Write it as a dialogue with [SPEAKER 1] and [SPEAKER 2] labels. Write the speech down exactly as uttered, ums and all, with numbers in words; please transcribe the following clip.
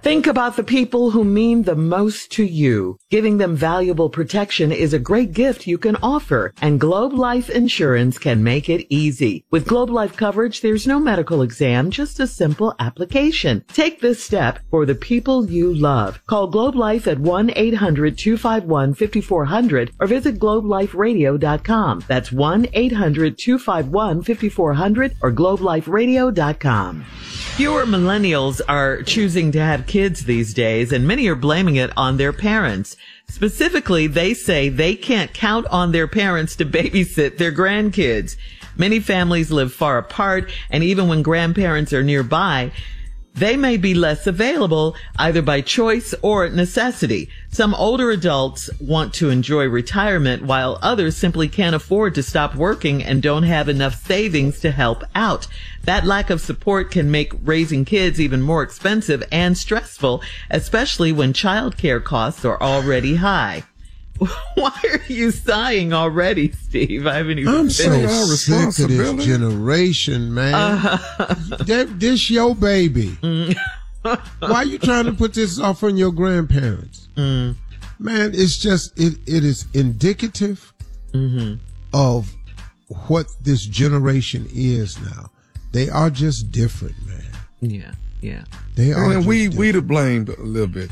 [SPEAKER 1] Think about the people who mean the most to you. Giving them valuable protection is a great gift you can offer, and Globe Life Insurance can make it easy. With Globe Life coverage, there's no medical exam, just a simple application. Take this step for the people you love. Call Globe Life at one eight hundred two five one five four zero zero or visit globe life radio dot com. That's one eight hundred two five one five four zero zero or globe life radio dot com. Fewer millennials are choosing to have kids these days, and many are blaming it on their parents. Specifically, they say they can't count on their parents to babysit their grandkids. Many families live far apart, and even when grandparents are nearby, they may be less available either by choice or necessity. Some older adults want to enjoy retirement while others simply can't afford to stop working and don't have enough savings to help out. That lack of support can make raising kids even more expensive and stressful, especially when childcare costs are already high. Why are you sighing already, Steve? I haven't even
[SPEAKER 2] I'm
[SPEAKER 1] finished.
[SPEAKER 2] so sick of this generation, man. Uh, that, this your baby. Mm. Why are you trying to put this off on your grandparents? Mm. Man, it's just, it, it is indicative mm-hmm. of what this generation is now. They are just different, man.
[SPEAKER 1] Yeah, yeah.
[SPEAKER 2] They are.
[SPEAKER 3] And we, we to blame a little bit.